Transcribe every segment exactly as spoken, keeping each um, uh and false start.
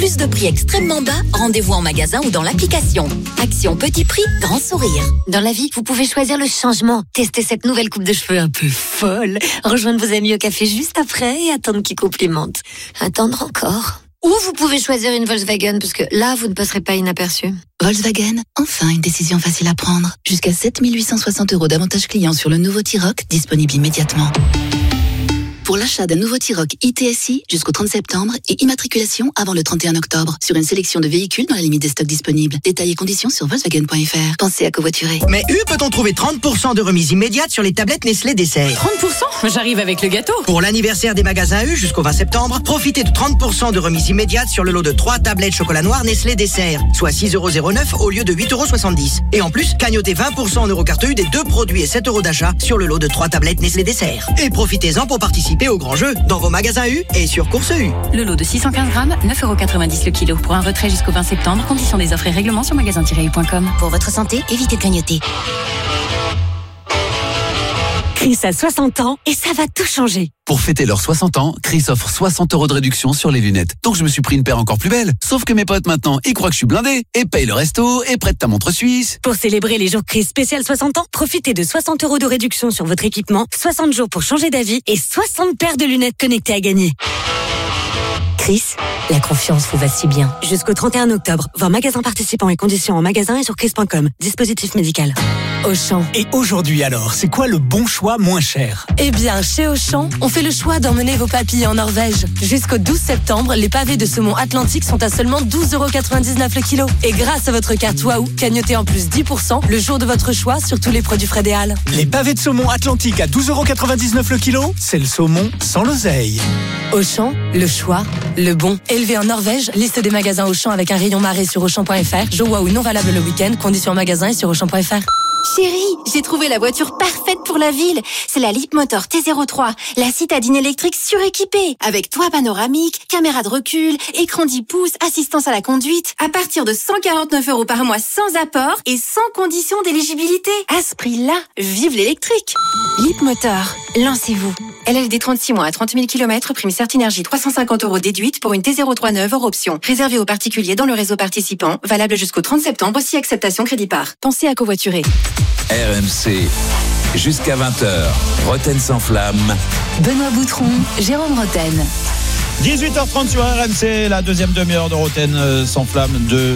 plus de prix extrêmement bas, rendez-vous en magasin ou dans l'application. Action petit prix, grand sourire. Dans la vie, vous pouvez choisir le changement. Testez cette nouvelle coupe de cheveux un peu folle. Rejoindre vos amis au café juste après et attendre qu'ils complimentent. Attendre encore. Ou vous pouvez choisir une Volkswagen, parce que là, vous ne passerez pas inaperçu. Volkswagen, enfin une décision facile à prendre. Jusqu'à sept mille huit cent soixante euros d'avantages clients sur le nouveau T-Roc, disponible immédiatement. Pour l'achat d'un nouveau T-Roc I T S I jusqu'au trente septembre et immatriculation avant le trente et un octobre sur une sélection de véhicules dans la limite des stocks disponibles. Détails et conditions sur Volkswagen point F R. Pensez à covoiturer. Mais U peut-on trouver trente pour cent de remise immédiate sur les tablettes Nestlé Dessert? trente pour cent? J'arrive avec le gâteau. Pour l'anniversaire des magasins U jusqu'au vingt septembre, profitez de trente pour cent de remise immédiate sur le lot de trois tablettes chocolat noir Nestlé Dessert, soit six euros zéro neuf au lieu de huit euros soixante-dix. Et en plus, cagnotez vingt pour cent en Eurocarte U des deux produits et sept euros d'achat sur le lot de trois tablettes Nestlé Dessert. Et profitez-en pour participer au grand jeu dans vos magasins U et sur Course U. Le lot de six cent quinze grammes, neuf euros quatre-vingt-dix le kilo. Pour un retrait jusqu'au vingt septembre, conditions des offres et règlements sur magasin tiret u point com. Pour votre santé, évitez de grignoter. Chris a soixante ans et ça va tout changer. Pour fêter leurs soixante ans, Chris offre soixante euros de réduction sur les lunettes. Donc je me suis pris une paire encore plus belle. Sauf que mes potes maintenant, ils croient que je suis blindé et payent le resto et prêtent ta montre suisse. Pour célébrer les jours Chris spécial soixante ans, profitez de soixante euros de réduction sur votre équipement, soixante jours pour changer d'avis et soixante paires de lunettes connectées à gagner. Chris, la confiance vous va si bien. Jusqu'au trente et un octobre, voir magasins participants et conditions en magasin et sur chris point com. Dispositif médical. Auchan. Et aujourd'hui alors, c'est quoi le bon choix moins cher? Eh bien, chez Auchan, on fait le choix d'emmener vos papilles en Norvège. Jusqu'au douze septembre, les pavés de saumon Atlantique sont à seulement douze euros quatre-vingt-dix-neuf le kilo. Et grâce à votre carte Waouh, cagnotez en plus dix pour cent le jour de votre choix sur tous les produits Frédéal. Les pavés de saumon Atlantique à douze euros quatre-vingt-dix-neuf le kilo, c'est le saumon sans l'oseille. Auchan, le choix, le bon. Élevé en Norvège, liste des magasins Auchan avec un rayon marée sur auchan point F R. Joe Waouh non valable le week-end, conditions en magasin et sur auchan point F R. Chérie, j'ai trouvé la voiture parfaite pour la ville. C'est la Leapmotor T zéro trois, la citadine électrique suréquipée. Avec toit panoramique, caméra de recul, écran dix pouces, assistance à la conduite. À partir de cent quarante-neuf euros par mois sans apport et sans condition d'éligibilité. À ce prix-là, vive l'électrique. Leapmotor, lancez-vous. L L D trente-six mois à trente mille kilomètres, prime Certinergie trois cent cinquante euros déduite pour une T zéro trois neuve hors option. Réservée aux particuliers dans le réseau participant, valable jusqu'au trente septembre si acceptation crédit par. Pensez à covoiturer. R M C, jusqu'à vingt heures, Roten sans flamme. Benoît Boutron, Jérôme Roten. dix-huit heures trente sur R M C, la deuxième demi-heure de Roten sans flamme de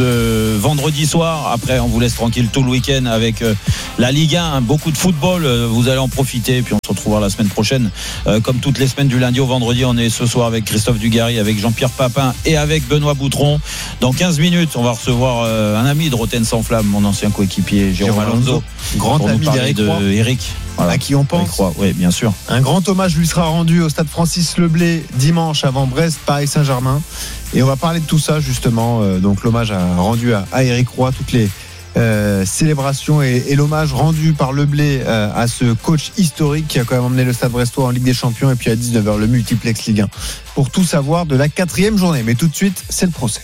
ce vendredi soir. Après, on vous laisse tranquille tout le week-end avec la Ligue un, beaucoup de football. Vous allez en profiter, puis on se retrouvera la semaine prochaine. Comme toutes les semaines du lundi au vendredi, on est ce soir avec Christophe Dugarry, avec Jean-Pierre Papin et avec Benoît Boutron. Dans quinze minutes, on va recevoir un ami de Roten sans flamme, mon ancien coéquipier Jérôme Alonso, grand pour ami nous parler d'Éric de Roy. Eric. Voilà. À qui on pense. Oui, bien sûr. Un grand hommage lui sera rendu au stade Francis Leblé dimanche avant Brest, Paris Saint-Germain. Et on va parler de tout ça justement. Euh, donc l'hommage a rendu à, à Éric Roy, toutes les euh, célébrations et, et l'hommage rendu par Leblé euh, à ce coach historique qui a quand même emmené le stade brestois en Ligue des Champions et puis à dix-neuf heures le multiplex Ligue un. Pour tout savoir de la quatrième journée. Mais tout de suite, c'est le procès.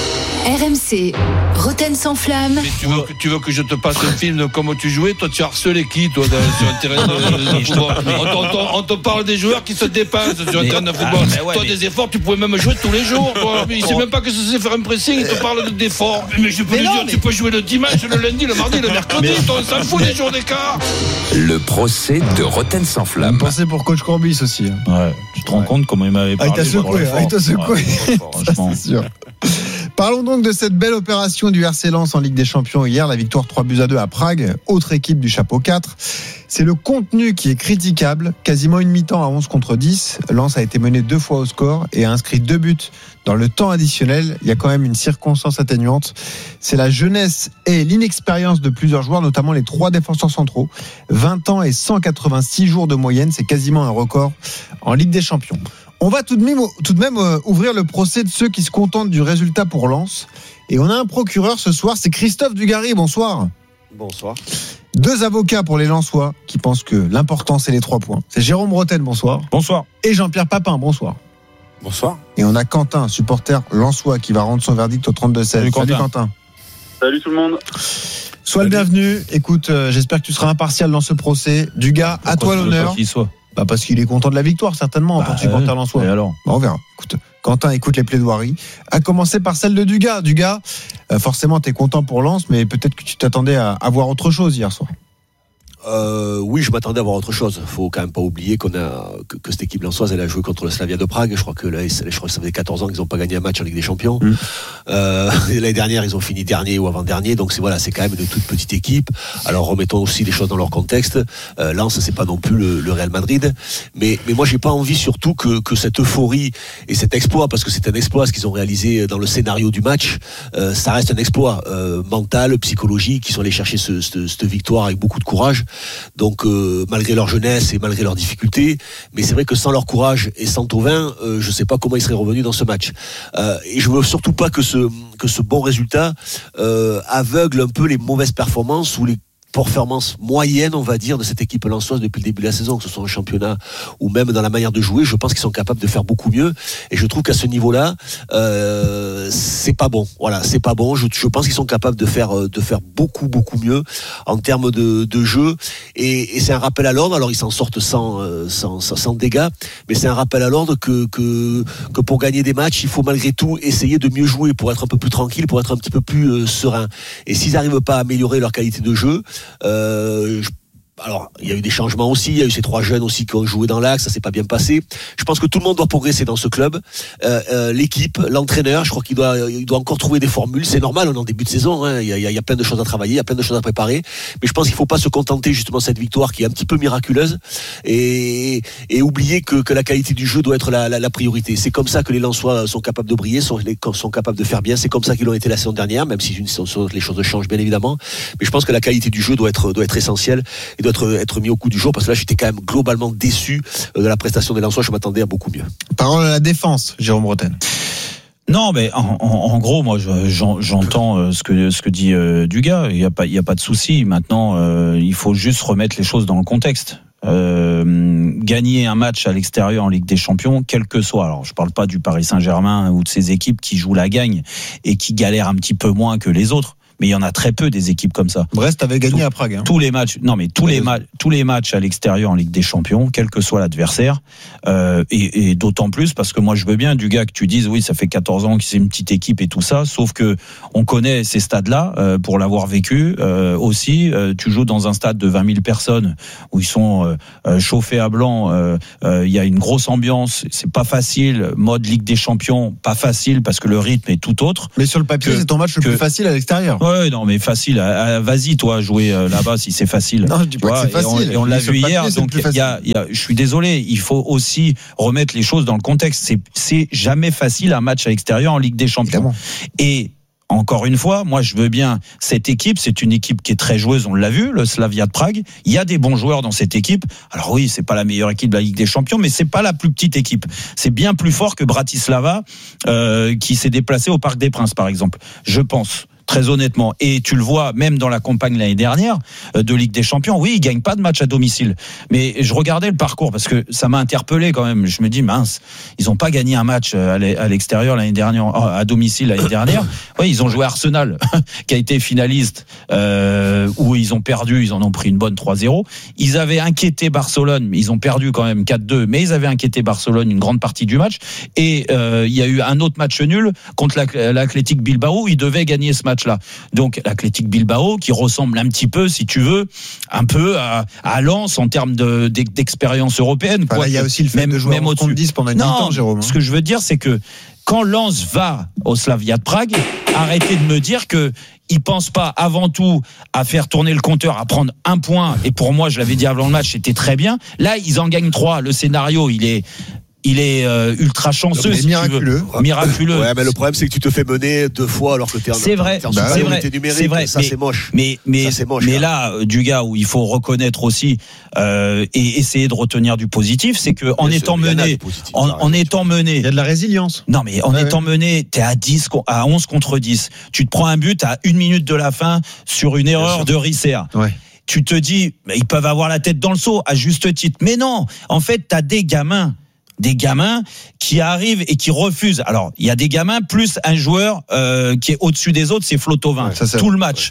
R M C, Roten sans flamme. Mais tu veux, tu veux que je te passe un film de comment tu jouais? Toi, tu as harcelé qui, toi, dans, sur un terrain de, de football? on, on, on te parle des joueurs qui se dépassent sur un terrain de football. Ah, ouais, toi, mais... des efforts, tu pouvais même jouer tous les jours. Quoi. Mais il sait même pas que c'est faire un pressing, il te parle d'efforts. Mais je peux mais lui non, dire, mais... tu peux jouer le dimanche, le lundi, le mardi, le mercredi. Mais... Toi, on s'en fout des jours d'écart. Le procès de Roten sans flamme. Pensez pour coach Corbis aussi. Ouais, tu te rends ouais. compte comment il m'avait parlé? Ah, il t'a secoué, ah, il t'a secoué. Ouais, franchement. C'est sûr. Parlons donc de cette belle opération du R C Lens en Ligue des Champions hier, la victoire trois buts à deux à Prague, autre équipe du chapeau quatre. C'est le contenu qui est critiquable, quasiment une mi-temps à onze contre dix. Lens a été mené deux fois au score et a inscrit deux buts dans le temps additionnel. Il y a quand même une circonstance atténuante, c'est la jeunesse et l'inexpérience de plusieurs joueurs, notamment les trois défenseurs centraux. vingt ans et cent quatre-vingt-six jours de moyenne, c'est quasiment un record en Ligue des Champions. On va tout de même, tout de même euh, ouvrir le procès de ceux qui se contentent du résultat pour Lens. Et on a un procureur ce soir, c'est Christophe Dugarry. Bonsoir. Bonsoir. Deux avocats pour les Lensois qui pensent que l'important c'est les trois points. C'est Jérôme Roten, bonsoir. Bonsoir. Et Jean-Pierre Papin, bonsoir. Bonsoir. Et on a Quentin, supporter lensois, qui va rendre son verdict au trente-deux seize. Salut, Salut Quentin. Quentin. Salut tout le monde. Sois le bienvenu. Écoute, euh, j'espère que tu seras impartial dans ce procès. Dugas, à toi l'honneur. Qu'il soit Bah parce qu'il est content de la victoire, certainement, en bah, tant que supporter lensois. Et alors bah on verra. Écoute, Quentin, écoute les plaidoiries. À commencer par celle de Dugas. Dugas, euh, forcément, t'es content pour Lens, mais peut-être que tu t'attendais à, à voir autre chose hier soir. Euh, oui, je m'attendais à voir autre chose. Faut quand même pas oublier qu'on a que, que cette équipe lensoise, elle a joué contre le Slavia de Prague. Je crois que là, je crois que ça faisait quatorze ans qu'ils n'ont pas gagné un match en Ligue des Champions. Mmh. Euh, l'année dernière, ils ont fini dernier ou avant-dernier. Donc c'est voilà, c'est quand même de toute petite équipe. Alors remettons aussi les choses dans leur contexte. Euh, Lens, c'est pas non plus le, le Real Madrid. Mais mais moi, j'ai pas envie surtout que que cette euphorie et cet exploit, parce que c'est un exploit ce qu'ils ont réalisé dans le scénario du match. Euh, ça reste un exploit euh, mental, psychologique. Ils sont allés chercher ce, ce, cette victoire avec beaucoup de courage. Donc euh, malgré leur jeunesse et malgré leurs difficultés, mais c'est vrai que sans leur courage et sans Thauvin, euh, je ne sais pas comment ils seraient revenus dans ce match. Euh, et je veux surtout pas que ce que ce bon résultat euh, aveugle un peu les mauvaises performances ou les performance moyenne, on va dire, de cette équipe lensoise depuis le début de la saison, que ce soit en championnat ou même dans la manière de jouer. Je pense qu'ils sont capables de faire beaucoup mieux. Et je trouve qu'à ce niveau-là, euh, c'est pas bon. Voilà, c'est pas bon. Je, je pense qu'ils sont capables de faire de faire beaucoup beaucoup mieux en termes de, de jeu. Et, et c'est un rappel à l'ordre. Alors ils s'en sortent sans sans, sans, sans dégâts, mais c'est un rappel à l'ordre que que que pour gagner des matchs, il faut malgré tout essayer de mieux jouer, pour être un peu plus tranquille, pour être un petit peu plus euh, serein. Et s'ils n'arrivent pas à améliorer leur qualité de jeu, Euh, je, alors il y a eu des changements aussi, il y a eu ces trois jeunes aussi qui ont joué dans l'axe, ça s'est pas bien passé. Je pense que tout le monde doit progresser dans ce club, euh, euh, l'équipe, l'entraîneur, je crois qu'il doit, il doit encore trouver des formules. C'est normal, on est en début de saison, hein. il, y a, il y a plein de choses à travailler, il y a plein de choses à préparer, mais je pense qu'il faut pas se contenter justement de cette victoire qui est un petit peu miraculeuse et, et oublier que, que la qualité du jeu doit être la, la, la priorité. C'est comme ça que les Lensois sont capables de briller, sont, sont capables de faire bien, c'est comme ça qu'ils l'ont été la saison dernière, même si une saison, les choses changent bien évidemment, mais je pense que la qualité du jeu doit être, doit être essentielle et doit être, être mis au coup du jour, parce que là j'étais quand même globalement déçu de la prestation des Lensois. Je m'attendais à beaucoup mieux. Parole à la défense, Jérôme Bretagne. Non, mais en, en, en gros, moi, j'en, j'entends ce que ce que dit euh, Dugas. Il y a pas, il y a pas de souci. Maintenant, euh, il faut juste remettre les choses dans le contexte. Euh, gagner un match à l'extérieur en Ligue des Champions, quel que soit. Alors, je parle pas du Paris Saint-Germain ou de ces équipes qui jouent la gagne et qui galèrent un petit peu moins que les autres. Mais il y en a très peu des équipes comme ça. Brest avait gagné Tout, à Prague. Hein. Tous les matchs, non mais tous les matchs, tous les matchs à l'extérieur en Ligue des Champions, quel que soit l'adversaire, euh, et, et d'autant plus parce que moi je veux bien du gars que tu dises oui ça fait quatorze ans que c'est une petite équipe et tout ça, sauf que on connaît ces stades-là euh, pour l'avoir vécu euh, aussi. Euh, tu joues dans un stade de vingt mille personnes où ils sont euh, chauffés à blanc. Il euh, euh, y a une grosse ambiance. C'est pas facile. Mode Ligue des Champions, pas facile parce que le rythme est tout autre. Mais sur le papier, que, c'est ton match le que, plus facile à l'extérieur. Ouais, non, mais facile. Vas-y, toi, jouer là-bas si c'est facile. Non, je dis pas que c'est facile. Et on, et on l'a vu hier. Donc, il y a, il y a, je suis désolé, il faut aussi remettre les choses dans le contexte. C'est, c'est jamais facile un match à l'extérieur en Ligue des Champions. Évidemment. Et encore une fois, moi je veux bien cette équipe, c'est une équipe qui est très joueuse, on l'a vu, le Slavia de Prague. Il y a des bons joueurs dans cette équipe. Alors oui, c'est pas la meilleure équipe de la Ligue des Champions, mais c'est pas la plus petite équipe. C'est bien plus fort que Bratislava, euh, qui s'est déplacé au Parc des Princes, par exemple. Je pense. Très honnêtement. Et tu le vois, même dans la campagne l'année dernière de Ligue des Champions, oui, ils gagnent pas de match à domicile. Mais je regardais le parcours parce que ça m'a interpellé quand même. Je me dis, mince, ils ont pas gagné un match à l'extérieur l'année dernière, à domicile l'année dernière. Oui, ils ont joué Arsenal, qui a été finaliste, euh, où ils ont perdu, ils en ont pris une bonne trois zéro. Ils avaient inquiété Barcelone, mais ils ont perdu quand même quatre deux, mais ils avaient inquiété Barcelone une grande partie du match. Et euh, il y a eu un autre match nul contre l'Athletic Bilbao, où ils devaient gagner ce match là. Donc l'Athletic Bilbao qui ressemble un petit peu, si tu veux, un peu à, à Lens en termes de, d'expérience européenne. Enfin, il y a aussi le fait même, de jouer en trente dix pendant une mi-temps, Jérôme. Ce que je veux dire, c'est que quand Lens va au Slavia de Prague, arrêtez de me dire que ils pensent pas avant tout à faire tourner le compteur, à prendre un point. Et pour moi, je l'avais dit avant le match, c'était très bien. Là, ils en gagnent trois. Le scénario, il est Il est euh, ultra chanceux, si miraculeux. Tu veux. Miraculeux. Ouais, mais le problème c'est que tu te fais mener deux fois alors que t'es en c'est vrai, en bah, c'est vrai, numérique, c'est vrai. Ça mais, c'est moche. Mais mais ça, c'est moche, mais là, là, du gars où il faut reconnaître aussi euh, et essayer de retenir du positif, c'est que en Bien étant sûr, mené, positif, en, en étant mené, il y a de la résilience. Non, mais en ouais, étant ouais. mené, t'es à dix, à onze contre dix. Tu te prends un but à une minute de la fin sur une erreur de Risser. Ouais. Tu te dis, ils peuvent avoir la tête dans le seau à juste titre. Mais non, en fait, t'as des gamins. Des gamins qui arrivent et qui refusent. Alors, il y a des gamins plus un joueur euh, qui est au-dessus des autres, c'est Flo Thauvin. Ouais, ça, c'est tout le match. Ouais.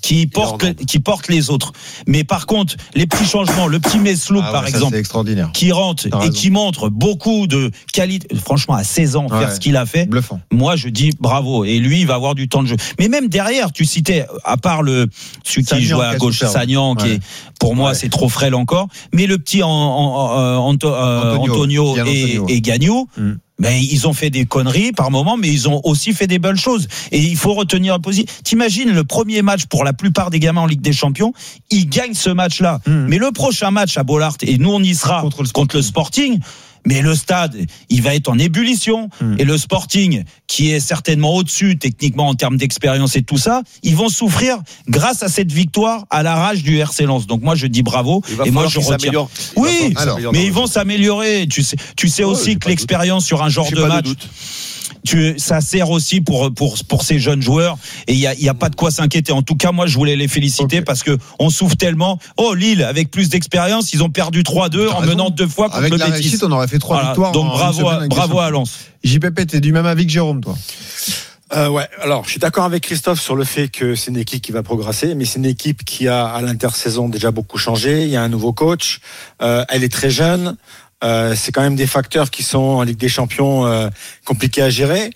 qui porte qui porte les autres. Mais par contre, les petits changements, le petit Meslouk Ah ouais, par ça, exemple, c'est extraordinaire. qui rentre T'as et raison. qui montre beaucoup de qualité. Franchement, à seize ans, Ouais, faire ce qu'il a fait, bluffant. moi je dis bravo. Et lui, il va avoir du temps de jeu. Mais même derrière, tu citais, à part le celui qui Sagnan, jouait à qui a gauche, souffert. Sagnan, qui Ouais. est pour moi Ouais. c'est trop frêle encore. Mais le petit en, en, en- Anto- euh, Antonio, Antonio, Gian et, Antonio. et Gagnou. Mm. Mais ils ont fait des conneries par moment, mais ils ont aussi fait des belles choses. Et il faut retenir un positif. T'imagines le premier match pour la plupart des gamins en Ligue des Champions, ils gagnent ce match-là. Mmh. Mais le prochain match à Bollaert, et nous on y sera Contre le contre le Sporting, mais le stade, il va être en ébullition. Mmh. Et le Sporting, qui est certainement au-dessus techniquement en termes d'expérience et tout ça, ils vont souffrir grâce à cette victoire à la rage du R C Lens. Donc moi je dis bravo. Il va Et moi falloir je qu'ils retiens. s'améliorent. Il va Oui, falloir qu'ils alors, s'améliorent mais dans ils le vont jeu. s'améliorer. Tu sais, tu sais Ouais, aussi j'ai que pas de l'expérience sur un genre J'ai de pas de match. doute. Tu, ça sert aussi pour pour pour ces jeunes joueurs et il y a il y a pas de quoi s'inquiéter. En tout cas, moi je voulais les féliciter Ok. parce que on souffre tellement. Oh Lille avec plus d'expérience, ils ont perdu trois deux T'as en raison. menant deux fois contre Avec le la Betis. réussite, on aurait fait trois Voilà. victoires. Donc en une bravo semaine à, avec des bravo à champions. Lens. J P P, t'es du même avis que Jérôme, toi. Euh, ouais, alors je suis d'accord avec Christophe sur le fait que c'est une équipe qui va progresser, mais c'est une équipe qui a à l'intersaison déjà beaucoup changé. Il y a un nouveau coach, euh, elle est très jeune. Euh, c'est quand même des facteurs qui sont en Ligue des Champions euh, compliqués à gérer.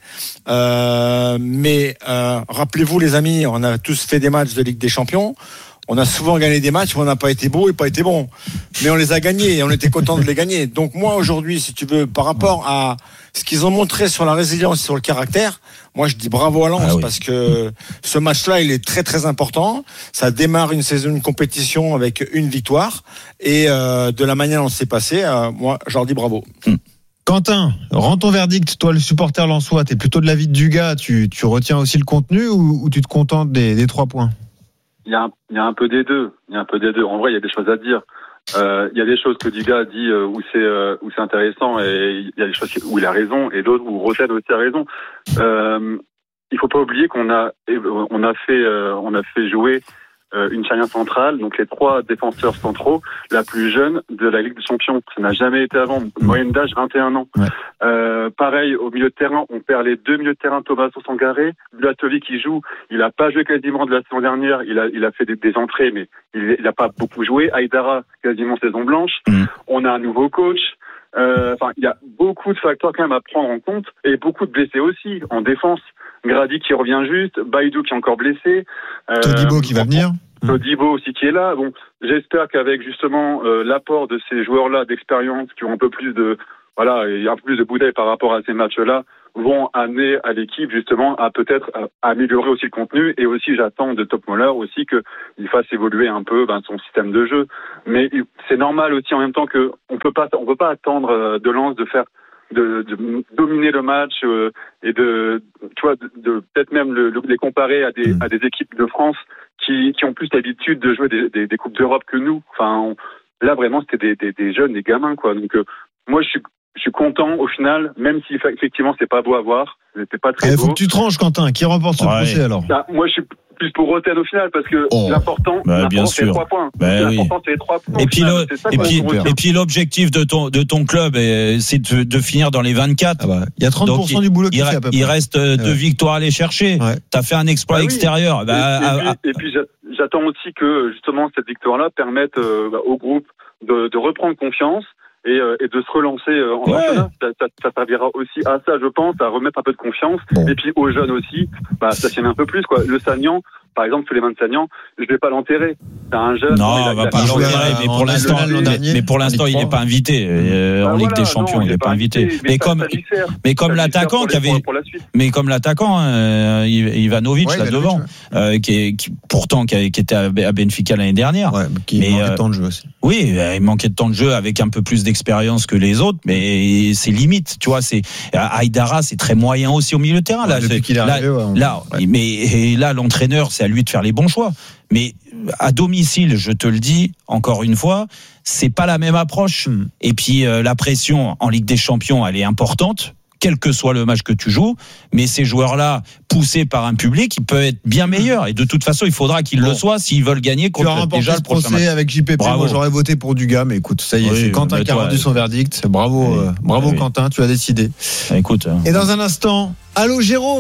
Euh, mais euh, rappelez-vous les amis, on a tous fait des matchs de Ligue des Champions. On a souvent gagné des matchs où on n'a pas été beau et pas été bon. Mais on les a gagnés et on était content de les gagner. Donc moi aujourd'hui, si tu veux, par rapport à ce qu'ils ont montré sur la résilience et sur le caractère, moi je dis bravo à Lens Ah oui. parce que ce match-là, il est très très important. Ça démarre une saison, une compétition avec une victoire. Et euh, de la manière dont c'est passé, euh, moi je leur dis bravo. Quentin, rends ton verdict. Toi, le supporter lensois, t'es plutôt de l'avis de Dugas. Tu, tu retiens aussi le contenu ou, ou tu te contentes des, des trois points? Il y, a un, il y a un peu des deux. Il y a un peu des deux. En vrai, il y a des choses à dire. Euh, il y a des choses que Dugas a dit euh, où c'est euh, où c'est intéressant et il y a des choses où il a raison et d'autres où Roten aussi a raison. Euh, il faut pas oublier qu'on a on a fait euh, on a fait jouer euh, une charnière centrale, donc les trois défenseurs centraux, la plus jeune de la Ligue des Champions. Ça n'a jamais été avant. Moyenne d'âge vingt et un ans. Ouais. Euh, pareil, au milieu de terrain, on perd les deux milieux de terrain, Thomas Sangaré, Bulatovic qui joue. Il a pas joué quasiment de la saison dernière. Il a, il a fait des, des entrées, mais il, il a pas beaucoup joué. Aïdara, quasiment saison blanche. Mm. On a un nouveau coach. Euh, enfin, il y a beaucoup de facteurs quand même à prendre en compte et beaucoup de blessés aussi en défense. Grady qui revient juste, Baïdou qui est encore blessé. Euh, Todibo qui va venir. Todibo aussi qui est là. Bon, j'espère qu'avec justement euh, l'apport de ces joueurs-là d'expérience qui ont un peu plus de voilà, et un peu plus de bouteilles par rapport à ces matchs-là, vont amener à l'équipe justement à peut-être à améliorer aussi le contenu. Et aussi, j'attends de Top Moller aussi qu'il fasse évoluer un peu ben, son système de jeu. Mais c'est normal aussi en même temps que on peut pas, on peut pas attendre de Lens de faire de, de dominer le match euh, et de, tu vois, de, de peut-être même le, le, les comparer à des, à des équipes de France qui, qui ont plus l'habitude de jouer des, des, des coupes d'Europe que nous. Enfin, on, là vraiment c'était des, des, des jeunes, des gamins quoi. Donc euh, moi je suis je suis content au final, même si effectivement c'est pas beau à voir, c'était pas très Il beau. faut que tu tranches, Quentin. Qui remporte ce Ouais. procès alors? Bah, moi je suis plus pour Roten au final parce que Oh. l'important, Bah, l'important bien c'est les sûr. trois points. Bah, l'important oui. c'est les trois points. Et au puis, final. le, C'est ça et, qu'on puis, retient. et puis l'objectif de ton, de ton club, euh, c'est de, de finir dans les vingt-quatre. Ah bah, il y a trente pour cent Donc, du boulot qui il, fait à peu il près. reste euh, deux Ouais. victoires à aller chercher. Ouais. T'as fait un exploit Bah oui. extérieur. Bah, et, et à- à- puis, et puis j'a- j'attends aussi que justement cette victoire-là permette euh, bah, au groupe de, de reprendre confiance et, euh, et de se relancer euh, en Ouais. championnat. Ça, ça, ça servira aussi à ça, je pense, à remettre un peu de confiance. Bon. Et puis aux jeunes aussi, bah, ça tienne un peu plus quoi. Le Sagnan, par exemple, Suleiman Sagnan, je vais pas l'enterrer. C'est un jeune. non, il a- on va il a- pas il jouait l'enterrer, mais en pour l'instant, national l'an mais, dernier, mais pour en l'instant, Ligue il n'est trois. pas invité euh, Bah en Ligue voilà, des Champions. non, il n'est pas invité. Mais, Mais ça- comme, ça lui sert. mais comme Ça lui sert l'attaquant pour qui les- avait, pour- pour la suite. mais comme l'attaquant euh, Ivanovic Ouais, là Ivanovic, devant, ouais. euh, qui, est, qui pourtant qui, a- qui était à à Benfica l'année dernière. Ouais, mais qui Mais, manquait euh, de temps de jeu aussi. Oui, euh, il manquait de temps de jeu avec un peu plus d'expérience que les autres, mais c'est limite, tu vois. C'est Aïdara, c'est très moyen aussi au milieu de terrain. Là, Ouais, depuis C'est- qu'il est là, arrivé, ouais, on- là, ouais. mais et là, l'entraîneur, c'est à lui de faire les bons choix. Mais à domicile, je te le dis encore une fois, c'est pas la même approche. Hmm. Et puis euh, la pression en Ligue des Champions, elle est importante, quel que soit le match que tu joues. Mais ces joueurs-là, poussés par un public, ils peuvent être bien meilleurs. Et de toute façon, il faudra qu'ils Bon. le soient s'ils veulent gagner Tu as contre remporté déjà ce le prochain procès match. avec J P P. Bravo. Moi, j'aurais voté pour Dugas, mais écoute, ça y est, Oui, c'est Quentin mais qui a toi, rendu son verdict. Bravo, oui, euh, bravo oui. Quentin, tu as décidé. Écoute, Et dans un instant, allô Jérôme,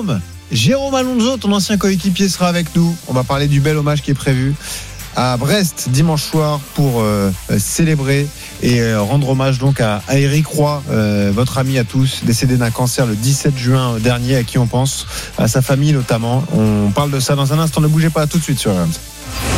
Jérôme Alonso, ton ancien coéquipier, sera avec nous. On va parler du bel hommage qui est prévu à Brest dimanche soir pour euh, célébrer et euh, rendre hommage donc à, à Éric Roy, euh, votre ami à tous, décédé d'un cancer le dix-sept juin dernier, à qui on pense, à sa famille notamment. On parle de ça dans un instant, ne bougez pas, tout de suite sur R M C.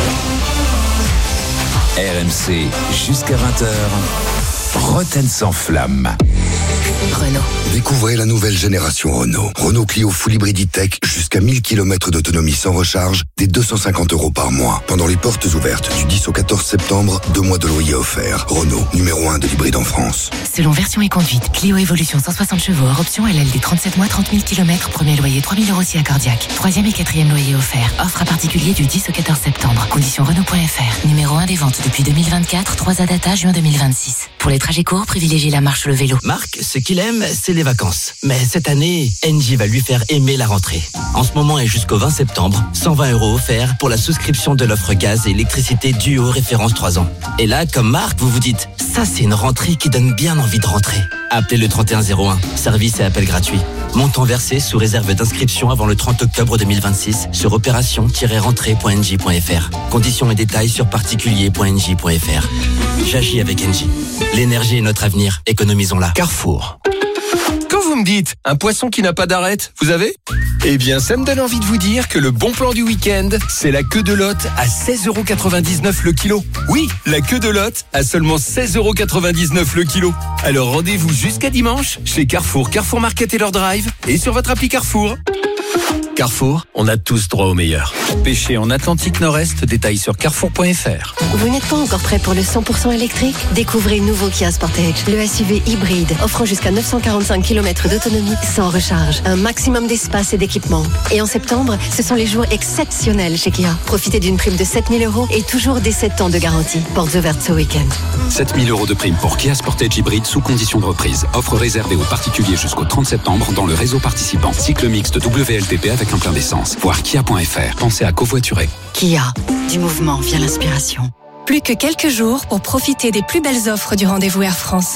R M C jusqu'à vingt heures, Roten sans flamme. Renault. Découvrez la nouvelle génération Renault. Renault Clio Full Hybrid E-Tech, jusqu'à mille kilomètres d'autonomie sans recharge, dès deux cent cinquante euros par mois. Pendant les portes ouvertes du dix au quatorze septembre, deux mois de loyer offerts. Renault, numéro un de l'hybride en France. Selon version et conduite, Clio Evolution cent soixante chevaux, hors option L L D trente-sept mois, trente mille kilomètres, premier loyer trois mille euros si accordiaque. Troisième et quatrième loyer offert. Offre à particulier du dix au quatorze septembre. Conditions Renault point F R. Numéro un des ventes depuis deux mille vingt-quatre, trois à data, juin deux mille vingt-six. Pour les trajets courts, privilégiez la marche ou le vélo. Marc, ce qu'il aime, c'est les vacances. Mais cette année, Engie va lui faire aimer la rentrée. En ce moment et jusqu'au vingt septembre, cent vingt euros offerts pour la souscription de l'offre gaz et électricité Duo référence trois ans. Et là, comme Marc, vous vous dites, ça c'est une rentrée qui donne bien envie de rentrer. Appelez le trente et un zéro un, service et appel gratuit. Montant versé sous réserve d'inscription avant le trente octobre deux mille vingt-six sur opération tiret rentrée point engie point F R. Conditions et détails sur particulier point engie point F R. J'agis avec Engie. L'énergie est notre avenir, économisons-la. Carrefour. Quand vous me dites un poisson qui n'a pas d'arête, vous avez ? Eh bien, ça me donne envie de vous dire que le bon plan du week-end, c'est la queue de lotte à seize euros quatre-vingt-dix-neuf le kilo. Oui, la queue de lotte à seulement seize euros quatre-vingt-dix-neuf le kilo. Alors rendez-vous jusqu'à dimanche chez Carrefour, Carrefour Market et leur drive et sur votre appli Carrefour. Carrefour, on a tous droit au meilleur. Pêcher en Atlantique Nord-Est, détails sur carrefour point F R. Vous n'êtes pas encore prêt pour le cent pour cent électrique ? Découvrez le nouveau Kia Sportage, le S U V hybride, offrant jusqu'à neuf cent quarante-cinq kilomètres d'autonomie sans recharge, un maximum d'espace et d'équipement. Et en septembre, ce sont les jours exceptionnels chez Kia. Profitez d'une prime de sept mille euros et toujours des sept ans de garantie. Portes ouvertes ce week-end. sept mille euros de prime pour Kia Sportage hybride sous condition de reprise. Offre réservée aux particuliers jusqu'au trente septembre dans le réseau participant. Cycle mixte W L T P avec un plein d'essence. Voir kia point F R. Pensez à covoiturer. Kia, du mouvement vient l'inspiration. Plus que quelques jours pour profiter des plus belles offres du rendez-vous Air France.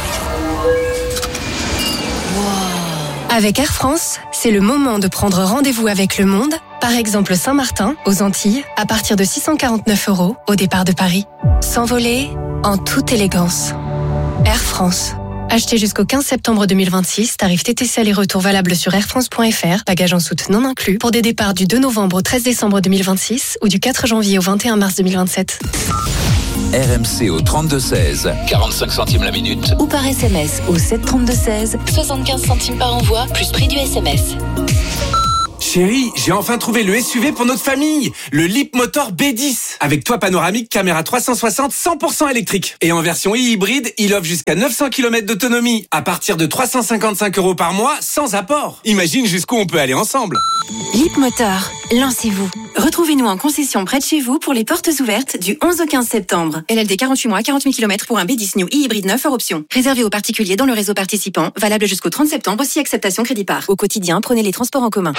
Wow. Avec Air France, c'est le moment de prendre rendez-vous avec le monde. Par exemple Saint-Martin, aux Antilles, à partir de six cent quarante-neuf euros au départ de Paris. S'envoler en toute élégance. Air France. Acheté jusqu'au quinze septembre deux mille vingt-six, tarif T T C aller-retour valable sur air france point F R, bagages en soute non inclus, pour des départs du deux novembre au treize décembre deux mille vingt-six ou du quatre janvier au vingt et un mars deux mille vingt-sept. R M C au trente-deux seize, quarante-cinq centimes la minute. Ou par S M S au sept trente-deux seize, soixante-quinze centimes par envoi, plus prix du S M S. Chérie, j'ai enfin trouvé le S U V pour notre famille, le Leapmotor B dix, avec toit panoramique, caméra trois cent soixante, cent pour cent électrique. Et en version e-hybride, il offre jusqu'à neuf cents kilomètres d'autonomie, à partir de trois cent cinquante-cinq euros par mois, sans apport. Imagine jusqu'où on peut aller ensemble. Leapmotor, lancez-vous. Retrouvez-nous en concession près de chez vous pour les portes ouvertes du onze au quinze septembre. L L D quarante-huit mois, quarante mille kilomètres pour un B dix New e-hybride neuf hors option. Réservé aux particuliers dans le réseau participant, valable jusqu'au trente septembre, aussi acceptation crédit par. Au quotidien, prenez les transports en commun.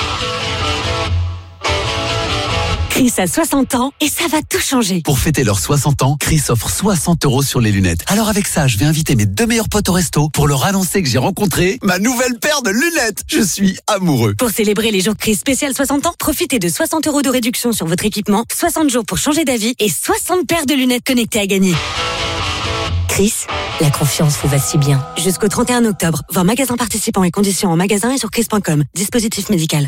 Chris a soixante ans et ça va tout changer. Pour fêter leurs soixante ans, Chris offre soixante euros sur les lunettes. Alors avec ça, je vais inviter mes deux meilleurs potes au resto pour leur annoncer que j'ai rencontré ma nouvelle paire de lunettes. Je suis amoureux. Pour célébrer les jours Chris spécial soixante ans, profitez de soixante euros de réduction sur votre équipement, soixante jours pour changer d'avis et soixante paires de lunettes connectées à gagner. Chris, la confiance vous va si bien. Jusqu'au trente et un octobre, voir magasin participant et conditions en magasin et sur chris point com. Dispositif médical.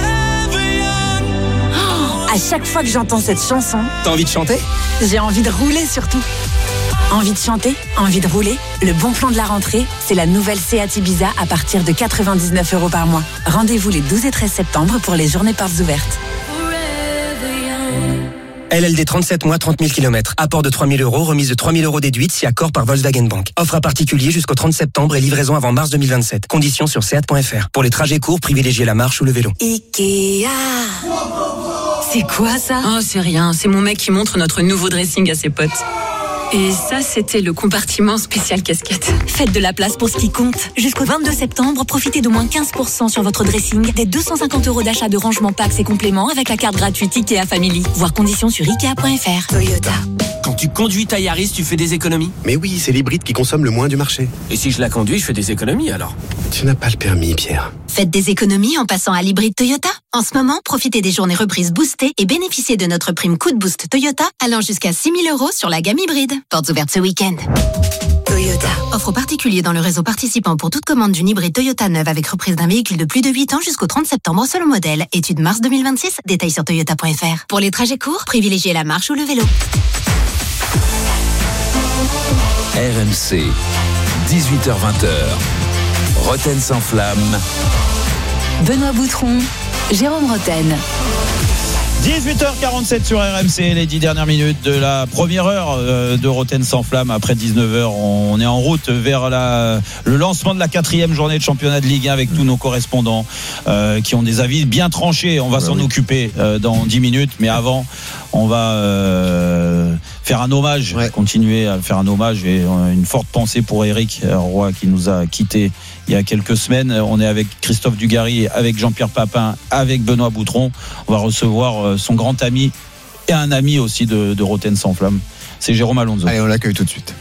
À chaque fois que j'entends cette chanson, T'as envie de chanter ? j'ai envie de rouler surtout. Envie de chanter, envie de rouler. Le bon plan de la rentrée, c'est la nouvelle Seat Ibiza à partir de quatre-vingt-dix-neuf euros par mois. Rendez-vous les douze et treize septembre pour les journées portes ouvertes. L L D trente-sept mois, trente mille kilomètres. Apport de trois mille euros, remise de trois mille euros déduite si accord par Volkswagen Bank. Offre à particulier jusqu'au trente septembre et livraison avant mars deux mille vingt-sept. Conditions sur seat point F R. Pour les trajets courts, privilégiez la marche ou le vélo. Ikea. C'est quoi ça? Oh, c'est rien. C'est mon mec qui montre notre nouveau dressing à ses potes. Et ça, c'était le compartiment spécial casquette. Faites de la place pour ce qui compte. Jusqu'au vingt-deux septembre, profitez d'au moins quinze pour cent sur votre dressing, des deux cent cinquante euros d'achat de rangement packs et compléments avec la carte gratuite Ikea Family. Voir conditions sur ikea point F R. Toyota. Quand tu conduis ta Yaris, tu fais des économies? Mais oui, c'est l'hybride qui consomme le moins du marché. Et si je la conduis, je fais des économies alors? Tu n'as pas le permis, Pierre. Faites des économies en passant à l'hybride Toyota. En ce moment, profitez des journées reprises boostées et bénéficiez de notre prime coup de boost Toyota allant jusqu'à six mille euros sur la gamme hybride. Portes ouvertes ce week-end. Toyota. Offre aux particuliers dans le réseau participant pour toute commande d'une hybride Toyota neuve avec reprise d'un véhicule de plus de huit ans jusqu'au trente septembre selon modèle. Étude mars deux mille vingt-six. Détails sur toyota point f r. Pour les trajets courts, privilégiez la marche ou le vélo. R M C, dix-huit heures vingt. Roten sans flamme. Benoît Boutron, Jérôme Roten. dix-huit heures quarante-sept sur R M C, les dix dernières minutes de la première heure de Roten sans flamme. Après dix-neuf heures, on est en route vers la, le lancement de la quatrième journée de championnat de Ligue un avec tous nos correspondants euh, qui ont des avis bien tranchés. On va bah s'en oui. occuper euh, dans dix minutes, mais avant, on va euh, faire un hommage, ouais. continuer à faire un hommage et une forte pensée pour Eric Roy qui nous a quittés il y a quelques semaines. On est avec Christophe Dugarry, avec Jean-Pierre Papin, avec Benoît Boutron. On va recevoir son grand ami et un ami aussi de, de Roten sans flamme. C'est Jérôme Alonso. Allez, on l'accueille tout de suite.